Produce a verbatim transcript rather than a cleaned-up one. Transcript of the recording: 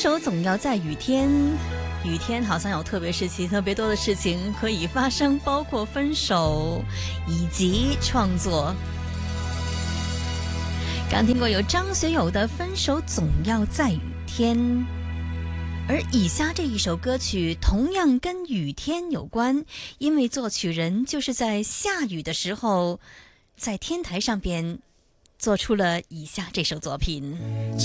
手总要在雨天，雨天好像有特别事情，特别多的事情可以发生，包括分手以及创作。刚听过有张学友的《分手总要在雨天》，而以下这一首歌曲同样跟雨天有关，因为作曲人就是在下雨的时候在天台上边做出了以下这首作品。